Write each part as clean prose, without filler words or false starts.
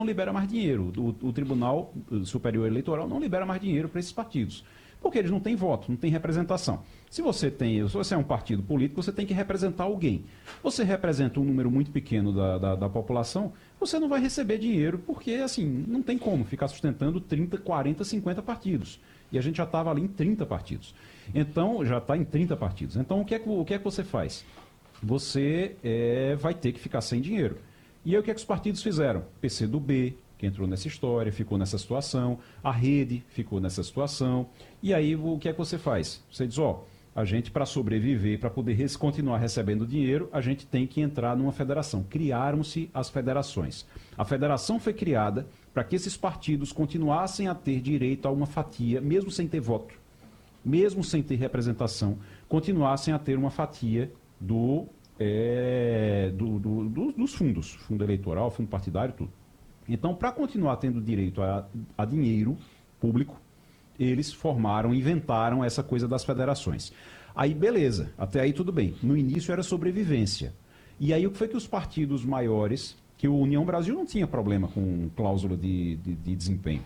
não libera mais dinheiro. O Tribunal Superior Eleitoral não libera mais dinheiro para esses partidos. Porque eles não têm voto, não têm representação. Se você é um partido político, você tem que representar alguém. Você representa um número muito pequeno da população, você não vai receber dinheiro, porque assim, não tem como ficar sustentando 30, 40, 50 partidos. E a gente já estava ali em 30 partidos. Então, já está em 30 partidos. Então, o que é que você faz? Você vai ter que ficar sem dinheiro. E aí o que é que os partidos fizeram? PCdoB, que entrou nessa história, ficou nessa situação, a Rede ficou nessa situação, e aí o que é que você faz? Você diz, a gente para sobreviver, para poder continuar recebendo dinheiro, a gente tem que entrar numa federação. Criaram-se as federações. A federação foi criada para que esses partidos continuassem a ter direito a uma fatia, mesmo sem ter voto, mesmo sem ter representação, continuassem a ter uma fatia dos fundos, fundo eleitoral, fundo partidário, tudo. Então, para continuar tendo direito a dinheiro público, eles inventaram essa coisa das federações. Aí, beleza, até aí tudo bem. No início era sobrevivência. E aí o que foi que os partidos maiores, que o União Brasil não tinha problema com cláusula de desempenho.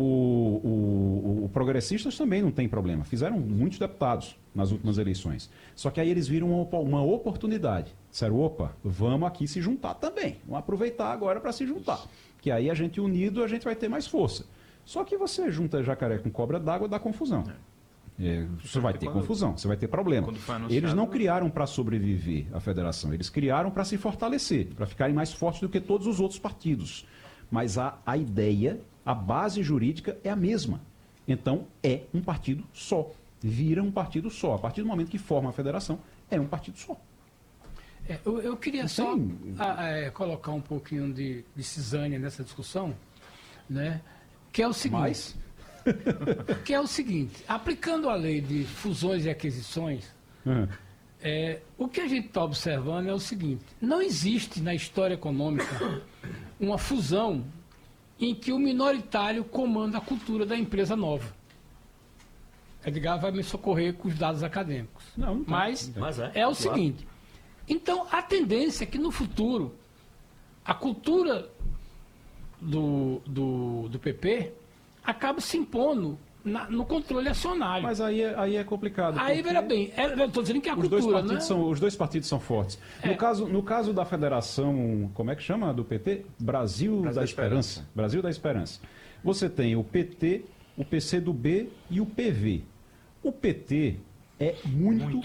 O Progressistas também não tem problema. Fizeram muitos deputados nas últimas eleições. Só que aí eles viram uma oportunidade. Disseram, vamos aqui se juntar também. Vamos aproveitar agora para se juntar. Que aí a gente unido, a gente vai ter mais força. Só que você junta jacaré com cobra d'água, dá confusão. Você vai ter confusão, você vai ter problema. Eles não criaram para sobreviver a federação, eles criaram para se fortalecer, para ficarem mais fortes do que todos os outros partidos. Mas a ideia, a base jurídica é a mesma. Então, é um partido só. Vira um partido só. A partir do momento que forma a federação, é um partido só. Eu queria só colocar um pouquinho de cisânia nessa discussão, né? Que é o seguinte. Que é o seguinte, aplicando a lei de fusões e aquisições, o que a gente está observando é o seguinte: não existe na história econômica uma fusão em que o minoritário comanda a cultura da empresa nova. Edgar vai me socorrer com os dados acadêmicos. Não mas é o seguinte. Então, a tendência é que no futuro a cultura do PP acaba se impondo no controle acionário. Mas aí é complicado. Aí, veja bem, eu estou dizendo que a cultura... Os dois partidos são fortes. No caso da federação, como é que chama do PT? Brasil da Esperança. Brasil da Esperança. Você tem o PT, o PCdoB e o PV. O PT é muito,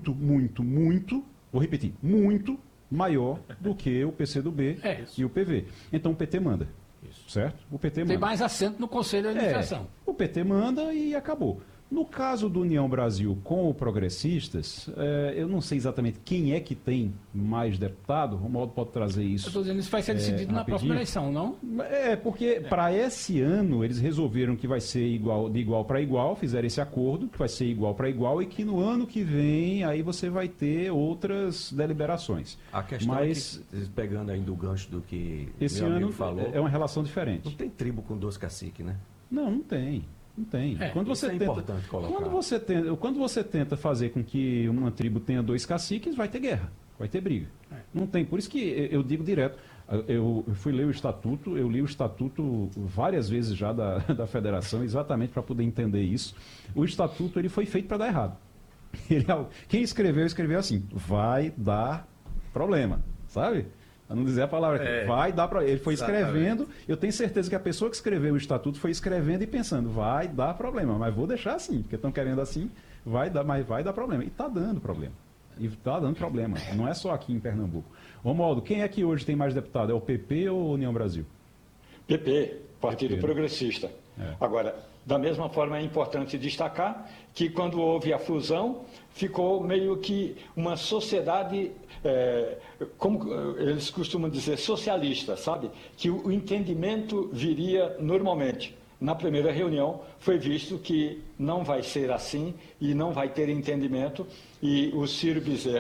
vou repetir, muito maior do que o PCdoB e o PV. Então o PT manda. Isso. Certo? O PT manda. Tem mais assento no Conselho de Administração. O PT manda e acabou. No caso do União Brasil com o Progressistas, eu não sei exatamente quem é que tem mais deputado. O Romualdo pode trazer isso. Eu estou dizendo isso vai ser decidido na próxima eleição, não? Porque para esse ano eles resolveram que vai ser de igual para igual, fizeram esse acordo, que vai ser igual para igual e que no ano que vem aí você vai ter outras deliberações. A questão é que, pegando ainda o gancho do que esse meu ano amigo falou, é uma relação diferente. Não tem tribo com 12 caciques, né? Não tem. Não tem. Quando você importante colocar. Quando você tenta fazer com que uma tribo tenha 2 caciques, vai ter guerra, vai ter briga. Não tem. Por isso que eu digo direto. Eu fui ler o estatuto, eu li o estatuto várias vezes já da federação, exatamente para poder entender isso. O estatuto ele foi feito para dar errado. Quem escreveu assim: vai dar problema, sabe? A não dizer a palavra, vai dar para ele foi escrevendo. Eu tenho certeza que a pessoa que escreveu o estatuto foi escrevendo e pensando, vai dar problema, mas vou deixar assim, porque estão querendo assim, mas vai dar problema. E está dando problema. Não é só aqui em Pernambuco. Romualdo, quem é que hoje tem mais deputado? É o PP ou União Brasil? PP, Partido Progressista. Agora, da mesma forma, é importante destacar que quando houve a fusão, ficou meio que uma sociedade, como eles costumam dizer, socialista, sabe? Que o entendimento viria normalmente. Na primeira reunião, foi visto que não vai ser assim e não vai ter entendimento. E o Ciro Bezerra,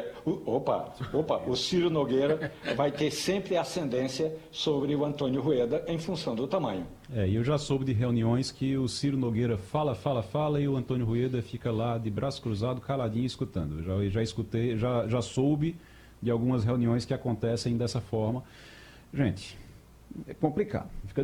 o Ciro Nogueira vai ter sempre ascendência sobre o Antônio Rueda em função do tamanho. E eu já soube de reuniões que o Ciro Nogueira fala e o Antônio Rueda fica lá de braço cruzado, caladinho, escutando. Já escutei, já soube de algumas reuniões que acontecem dessa forma. Gente, é complicado. Fica